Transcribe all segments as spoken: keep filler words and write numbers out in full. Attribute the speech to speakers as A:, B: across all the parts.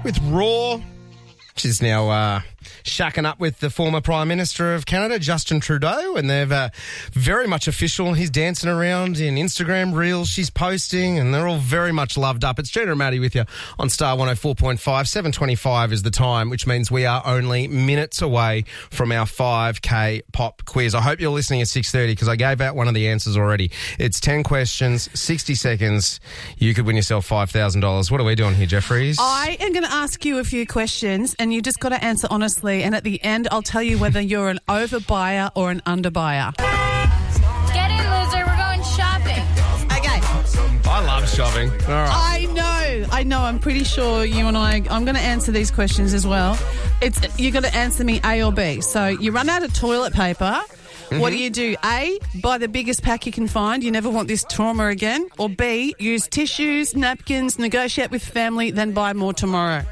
A: with Raw. She's now uh, shacking up with the former Prime Minister of Canada, Justin Trudeau, and they've uh, very much official. He's dancing around in Instagram reels she's posting, and they're all very much loved up. It's Gina and Maddie with you on Star one oh four point five. seven twenty-five is the time, which means we are only minutes away from our five K pop quiz. I hope you're listening at six thirty because I gave out one of the answers already. It's ten questions, sixty seconds. You could win yourself five thousand dollars. What are we doing here, Jeffries?
B: I am going to ask you a few questions, and you just got to answer honestly. And at the end, I'll tell you whether you're an overbuyer or an underbuyer.
C: Get in, loser. We're going shopping.
B: Okay.
A: I love shopping. All right.
B: I know. I know. I'm pretty sure you and I, I'm going to answer these questions as well. It's you got to answer me A or B. So you run out of toilet paper. Mm-hmm. What do you do? A, buy the biggest pack you can find. You never want this trauma again. Or B, use tissues, napkins, negotiate with family, then buy more tomorrow.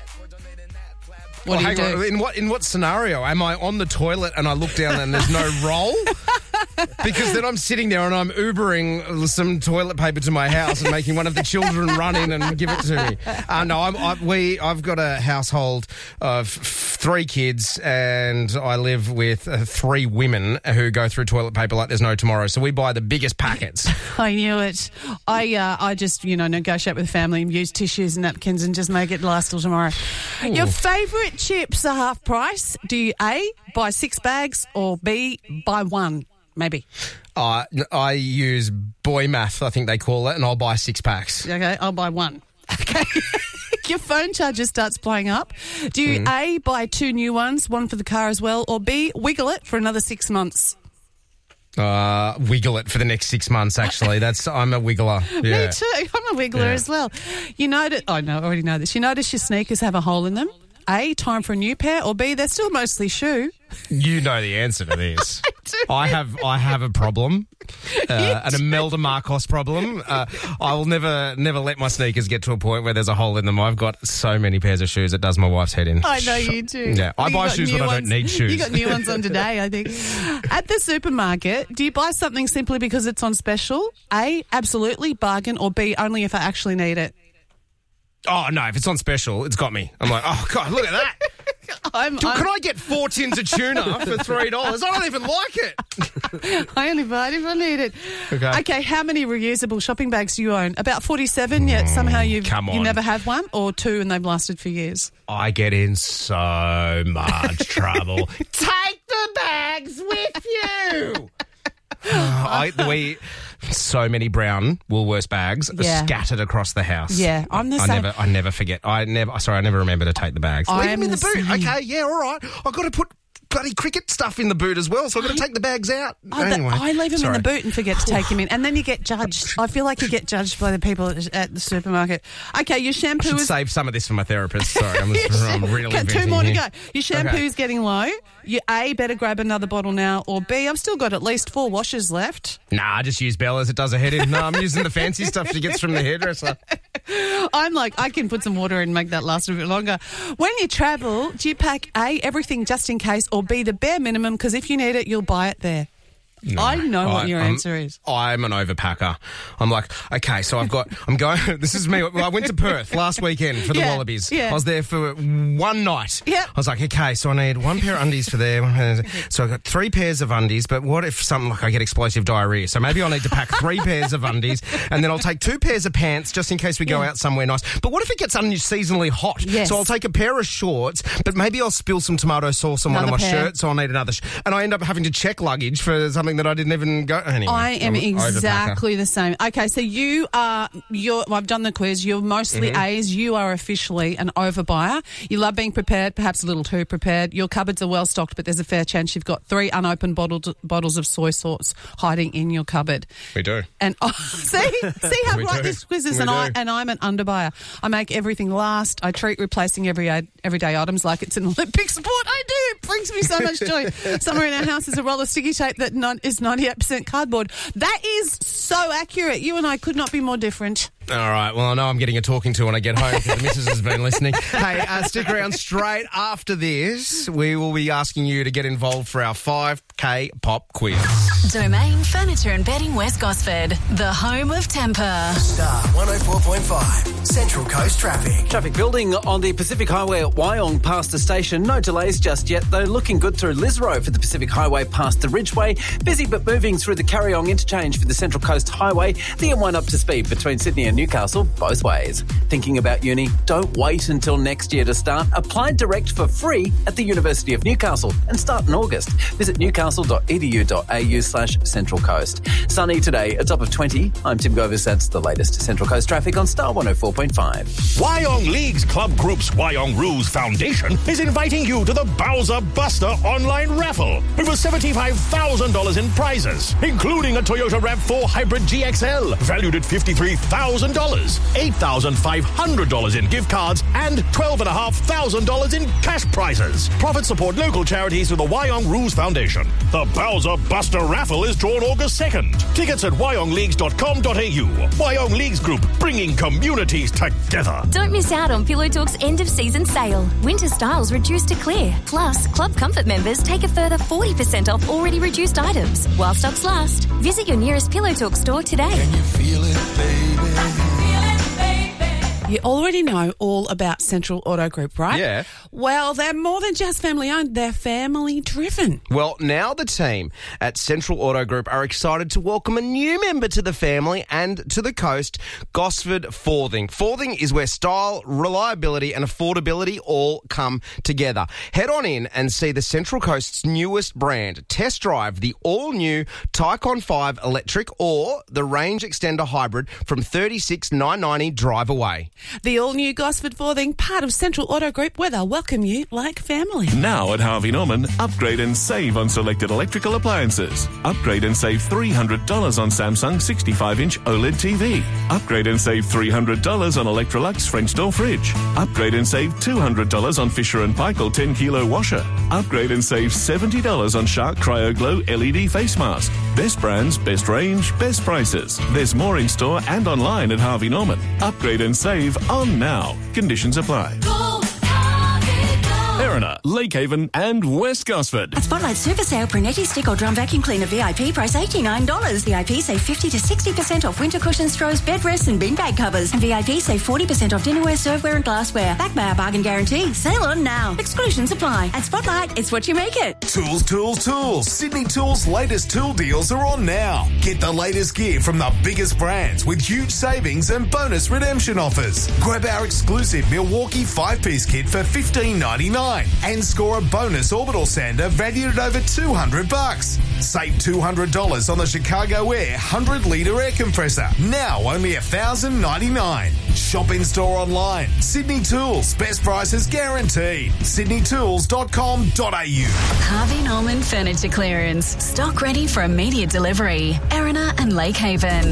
B: What
A: well,
B: do you
A: hang
B: do?
A: On. In what in what scenario? Am I on the toilet and I look down and there's no roll? Because then I'm sitting there and I'm Ubering some toilet paper to my house and making one of the children run in and give it to me. Uh, no, I'm, I, we, I've got a household of three kids and I live with uh, three women who go through toilet paper like there's no tomorrow. So we buy the biggest packets.
B: I knew it. I uh, I just, you know, negotiate with family and use tissues and napkins and just make it last till tomorrow. Ooh. Your favourite chips are half price. Do you A, buy six bags or B, buy one? Maybe.
A: Uh, I use boy math, I think they call it, and I'll buy six packs.
B: Okay, I'll buy one. Okay. Your phone charger starts playing up. Do you mm. A, buy two new ones, one for the car as well, or B, wiggle it for another six months?
A: Uh, wiggle it for the next six months, actually. That's I'm a wiggler. Yeah.
B: Me too. I'm a wiggler
A: yeah.
B: as well. You notice, oh no, I already know this. You notice your sneakers have a hole in them? A, time for a new pair, or B, they're still mostly shoe.
A: You know the answer to this.
B: I do.
A: I have I have a problem, uh, an Imelda Marcos problem. Uh, I will never never let my sneakers get to a point where there's a hole in them. I've got so many pairs of shoes it does my wife's head in.
B: I know you do.
A: Yeah, I, I buy shoes when ones. I don't need shoes.
B: You got new ones on today, I think. At the supermarket, do you buy something simply because it's on special? A, absolutely, bargain, or B, only if I actually need it?
A: Oh, no, if it's on special, it's got me. I'm like, oh, God, look at that.
B: I'm,
A: Do,
B: I'm,
A: can I get four tins of tuna for three dollars? I don't even like it.
B: I only buy it if I need it.
A: Okay.
B: Okay, how many reusable shopping bags do you own? About forty-seven, yet somehow you've,
A: come on.
B: you never have one, or two and they've lasted for years?
A: I get in so much trouble. Take the bags with you. I, we so many brown Woolworths bags
B: yeah.
A: scattered across the house.
B: Yeah, I'm the
A: I
B: same.
A: Never, I never forget. I never. Sorry, I never remember to take the bags.
B: I
A: Leave them in the,
B: the
A: boot.
B: same.
A: Okay, yeah, all right. I've got to put bloody cricket stuff in the boot as well, so I've got to take the bags out.
B: Oh,
A: anyway,
B: the, I leave them
A: sorry.
B: in the boot and forget to take them in, and then you get judged. I feel like you get judged by the people at, at the supermarket. Okay, your shampoo
A: I should
B: is...
A: save some of this for my therapist. Sorry, I'm, I'm really
B: Okay, two
A: venting
B: more to
A: here.
B: go. Your shampoo's
A: Okay.
B: getting low. You A, better grab another bottle now, or B, I've still got at least four washes left.
A: Nah, I just use Bella's. It does a head in. No, I'm using the fancy stuff she gets from the hairdresser.
B: I'm like, I can put some water in and make that last a bit longer. When you travel, do you pack A, everything just in case, or B, the bare minimum, because if you need it, you'll buy it there?
A: No,
B: I know what
A: I,
B: your
A: I'm,
B: answer is.
A: I'm an overpacker. I'm like, okay, so I've got, I'm going, this is me. Well, I went to Perth last weekend for the
B: Yeah,
A: Wallabies.
B: yeah.
A: I was there for one night.
B: Yep.
A: I was like, okay, so I need one pair of undies for there. One pair, so I got three pairs of undies, but what if something like I get explosive diarrhea? So maybe I'll need to pack three pairs of undies and then I'll take two pairs of pants just in case we go
B: Yeah.
A: out somewhere nice. But what if it gets unseasonally hot?
B: Yes.
A: So I'll take a pair of shorts, but maybe I'll spill some tomato sauce on
B: Another
A: one of my
B: pair.
A: shirts, so I'll need another. Sh- and I end up having to check luggage for something that I didn't even go. Anyway,
B: I am
A: I'm an
B: exactly the same. Okay, so you are, you're, well, I've done the quiz. You're mostly
A: Mm-hmm.
B: A's. You are officially an overbuyer. You love being prepared, perhaps a little too prepared. Your cupboards are well stocked, but there's a fair chance you've got three unopened bottles, bottles of soy sauce hiding in your cupboard.
A: We do.
B: And oh, see, see how
A: We
B: right
A: do.
B: this quiz is,
A: We
B: and I
A: do.
B: and I'm an underbuyer. I make everything last. I treat replacing every everyday items like it's an Olympic sport. I do. It brings me so much joy. Somewhere in our house is a roll of sticky tape that non, is ninety-eight percent cardboard. That is so accurate. You and I could not be more different.
A: All right. Well, I know I'm getting a talking to when I get home because the missus has been listening. Hey, uh, stick around straight after this. We will be asking you to get involved for our five K pop quiz.
D: Domain Furniture and Bedding West Gosford, the home of temper.
E: Star one oh four point five, Central Coast Traffic.
F: Traffic building on the Pacific Highway at Wyong past the station. No delays just yet, though. Looking good through Lisrow for the Pacific Highway past the Ridgeway. Busy but moving through the Carryong interchange for the Central Coast Highway. The M one up to speed between Sydney and Newcastle, both ways. Thinking about uni? Don't wait until next year to start. Apply direct for free at the University of Newcastle and start in August. Visit newcastle.edu.au slash Central Coast. Sunny today, a top of twenty. I'm Tim Govers. That's the latest Central Coast traffic on Star one oh four point five.
G: Wyong Leagues Club Group's Wyong Roos Foundation is inviting you to the Bowser Buster online raffle. Over seventy-five thousand dollars in prizes, including a Toyota RAV four Hybrid G X L, valued at fifty-three thousand dollars, eight thousand five hundred dollars in gift cards, and twelve thousand five hundred dollars in cash prizes. Profits support local charities through the Wyong Roos Foundation. The Bowser Buster raffle is drawn August second. Tickets at wyong leagues dot com dot a u. Wyong Leagues Group, bringing communities together.
H: Don't miss out on Pillow Talk's end-of-season sale. Winter styles reduced to clear. Plus, Club Comfort members take a further forty percent off already reduced items. While stocks last, visit your nearest Pillow Talk store today.
E: Can you feel it, baby?
B: You already know all about Central Auto Group, right?
A: Yeah.
B: Well, they're more than just family-owned. They're family-driven.
A: Well, now the team at Central Auto Group are excited to welcome a new member to the family and to the coast, Gosford Forthing. Forthing is where style, reliability and affordability all come together. Head on in and see the Central Coast's newest brand. Test drive the all-new Tycon five Electric or the Range Extender Hybrid from thirty-six thousand nine hundred ninety dollars drive away.
B: The all-new Gosford Forthing, part of Central Auto Group, where they'll welcome you like family.
I: Now at Harvey Norman, upgrade and save on selected electrical appliances. Upgrade and save three hundred dollars on Samsung sixty-five inch OLED T V. Upgrade and save three hundred dollars on Electrolux French door fridge. Upgrade and save two hundred dollars on Fisher and Paykel ten kilo washer. Upgrade and save seventy dollars on Shark Cryo Glow L E D face mask. Best brands, best range, best prices. There's more in store and online at Harvey Norman. Upgrade and save on now. Conditions apply. Erina, Lakehaven and West Gosford.
D: A Spotlight Super Sale Brunetti Stick or Drum Vacuum Cleaner V I P price eighty-nine dollars. V I P save fifty to sixty percent off winter cushions, throws, bed rests and beanbag covers. And V I P save forty percent off dinnerware, serveware and glassware. Back by our bargain guarantee. Sale on now. Exclusions apply. At Spotlight, it's what you make it.
E: Tools, tools, tools. Sydney Tools' latest tool deals are on now. Get the latest gear from the biggest brands with huge savings and bonus redemption offers. Grab our exclusive Milwaukee five-piece kit for fifteen ninety-nine and score a bonus orbital sander valued at over two hundred bucks. Save two hundred dollars on the Chicago Air one hundred litre air compressor. Now only one thousand ninety-nine dollars. Shop in store online. Sydney Tools, best prices guaranteed. sydney tools dot com dot a u.
D: Harvey Norman Furniture Clearance. Stock ready for immediate delivery. Erina and Lakehaven.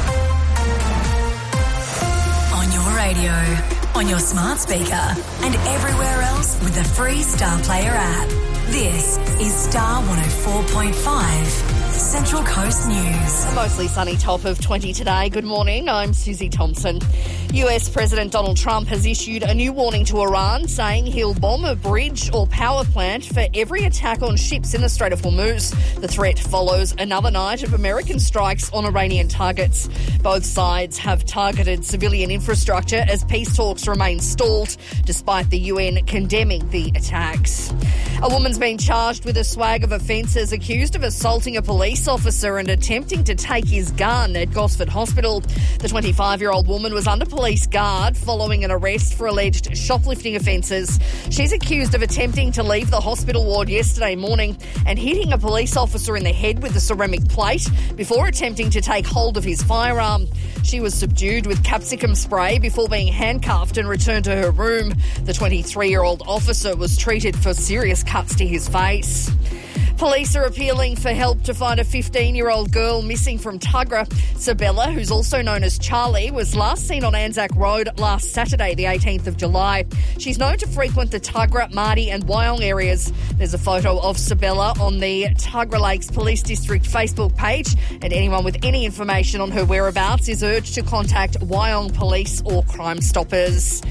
D: On your radio, on your smart speaker, and everywhere else with the free Star Player app. This is Star one oh four point five, Central Coast News.
J: A mostly sunny top of twenty today. Good morning, I'm Susie Thompson. U S President Donald Trump has issued a new warning to Iran, saying he'll bomb a bridge or power plant for every attack on ships in the Strait of Hormuz. The threat follows another night of American strikes on Iranian targets. Both sides have targeted civilian infrastructure as peace talks remain stalled, despite the U N condemning the attacks. A woman's been charged with a swag of offences, accused of assaulting a police officer and attempting to take his gun at Gosford Hospital. The twenty-five-year-old woman was under police guard following an arrest for alleged shoplifting offences. She's accused of attempting to leave the hospital ward yesterday morning and hitting a police officer in the head with a ceramic plate before attempting to take hold of his firearm. She was subdued with capsicum spray before being handcuffed and returned to her room. The twenty-three-year-old officer was treated for serious cuts to his face. Police are appealing for help to find a fifteen-year-old girl missing from Tuggerah. Sabella, who's also known as Charlie, was last seen on Anzac Road last Saturday, the eighteenth of July. She's known to frequent the Tuggerah, Mardi and Wyong areas. There's a photo of Sabella on the Tuggerah Lakes Police District Facebook page, and anyone with any information on her whereabouts is urged to contact Wyong Police or Crime Stoppers.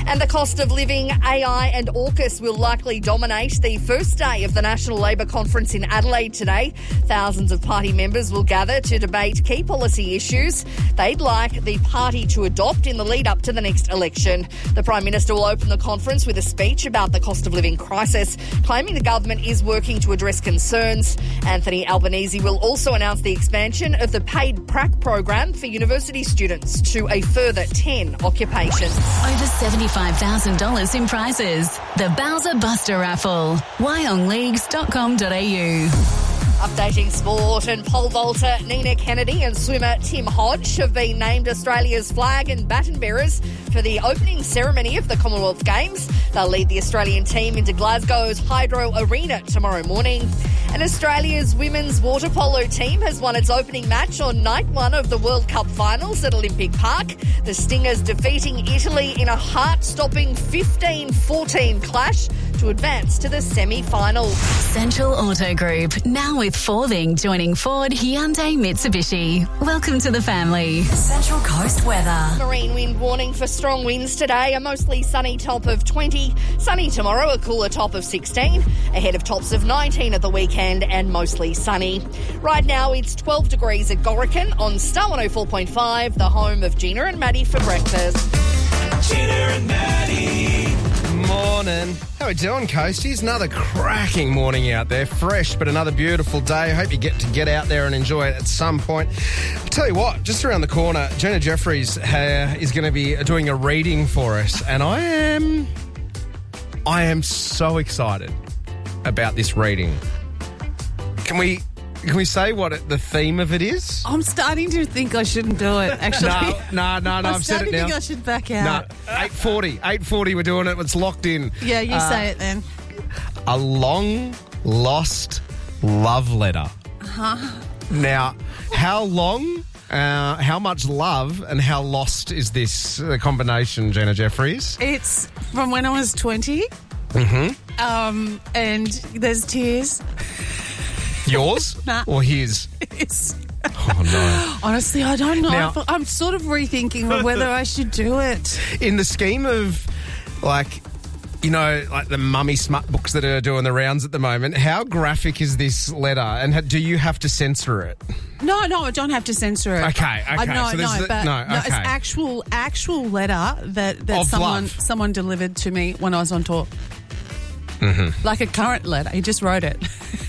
J: And the cost of living, A I and AUKUS will likely dominate the first day of the National Labor Conference in Adelaide today. Thousands of party members will gather to debate key policy issues they'd like the party to adopt in the lead up to the next election. The Prime Minister will open the conference with a speech about the cost of living crisis, claiming the government is working to address concerns. Anthony Albanese will also announce the expansion of the paid prac program for university students to a further ten occupations.
K: Over seventy-five thousand dollars in prizes. The Bowser Buster Raffle. wyong leagues dot com dot a u.
J: Updating sport, and pole vaulter Nina Kennedy and swimmer Tim Hodge have been named Australia's flag and baton bearers for the opening ceremony of the Commonwealth Games. They'll lead the Australian team into Glasgow's Hydro Arena tomorrow morning. And Australia's women's water polo team has won its opening match on night one of the World Cup finals at Olympic Park. The Stingers defeating Italy in a heart-stopping fifteen fourteen clash to advance to the semi-final.
K: Central Auto Group, now with Forthing joining Ford, Hyundai, Mitsubishi. Welcome to the family.
D: Central Coast weather.
J: Marine wind warning for strong winds today. A mostly sunny top of twenty. Sunny tomorrow, a cooler top of sixteen. Ahead of tops of nineteen at the weekend and mostly sunny. Right now it's twelve degrees at Gorican on Star one oh four point five, the home of Gina and Maddie for breakfast.
E: Gina and Maddie.
A: Morning. How we doing, Coasties? Another cracking morning out there. Fresh, but another beautiful day. Hope you get to get out there and enjoy it at some point. I'll tell you what, just around the corner, Gina Jeffries uh, is going to be doing a reading for us, and I am... I am so excited about this reading. Can we... Can we say what it, the theme of it is?
B: I'm starting to think I shouldn't do it, actually.
A: no, no, no, no,
B: I'm
A: I've said it now.
B: starting to think I should back out.
A: No, eight forty. eight forty, we're doing it. It's locked in.
B: Yeah, you
A: Uh,
B: say it then.
A: A long lost love letter.
B: Uh-huh.
A: Now, how long, uh, how much love and how lost is this uh, combination, Gina Jeffries?
B: It's from when I was twenty.
A: Mm-hmm.
B: Um, and there's tears.
A: Yours
B: Nah.
A: or his?
B: It's,
A: Oh, no.
B: honestly, I don't know.
A: Now-
B: if- I'm sort of rethinking whether I should do it.
A: In the scheme of, like, you know, like the mummy smut books that are doing the rounds at the moment, how graphic is this letter? And ha- do you have to censor it?
B: No, no, I don't have to censor it.
A: Okay,
B: I,
A: okay,
B: no,
A: so this
B: no,
A: is the-
B: but
A: no,
B: it's
A: okay.
B: actual, actual letter that, that
A: Of
B: someone
A: love.
B: someone delivered to me when I was on tour.
A: Mm-hmm.
B: Like a current letter. He just wrote it.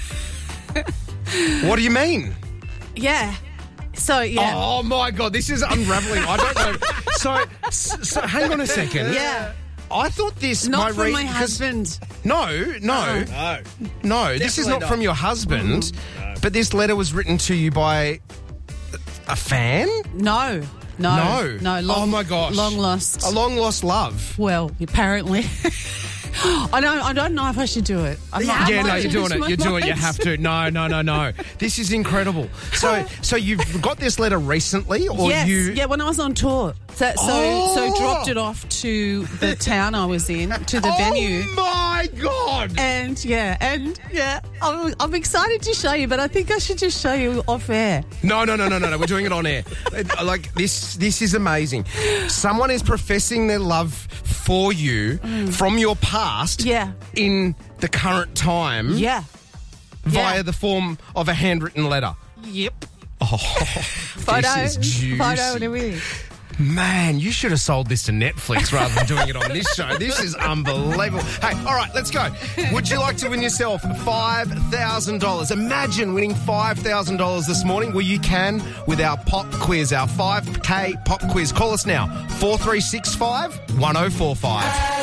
A: What do you mean?
B: Yeah. So, yeah.
A: Oh, my God, this is unraveling. I don't know. So, so hang on a second.
B: Yeah.
A: I thought this...
B: Not
A: my
B: from
A: re-
B: my
A: 'cause-
B: husband.
A: No, no.
L: No.
A: No, this is
L: Definitely
A: not,
L: not.
A: from your husband,
L: No.
A: but this letter was written to you by a fan?
B: No. No.
A: No.
B: No. Long,
A: Oh, my gosh.
B: Long lost.
A: A long-lost love.
B: Well, apparently. I don't. I don't know if I should do it. I'm not,
A: Yeah,
B: I'm
A: no,
B: not
A: you're doing
B: changing
A: it.
B: my
A: You're doing it. You
B: mind.
A: have to. No, no, no, no. This is incredible. So, so you've got this letter recently, or
B: yes.
A: you?
B: Yeah, when I was on tour. So, so,
A: Oh.
B: so dropped it off to the town I was in, to the
A: oh
B: venue.
A: my God!
B: And yeah, and yeah, I'm, I'm excited to show you, but I think I should just show you off air.
A: No, no, no, no, no, no. We're doing it on air. It- Like this. This is amazing. Someone is professing their love for you from your past.
B: Yeah.
A: In the current time.
B: Yeah.
A: Via
B: Yeah.
A: the form of a handwritten letter.
B: Yep.
A: Oh,
B: Photo,
A: this is juicy.
B: photo, and everything.
A: Man, you should have sold this to Netflix rather than doing it on this show. This is unbelievable. Hey, all right, let's go. Would you like to win yourself five thousand dollars? Imagine winning five thousand dollars this morning. Well, you can with our pop quiz, our five K pop quiz. Call us now, four three six five, one oh four five.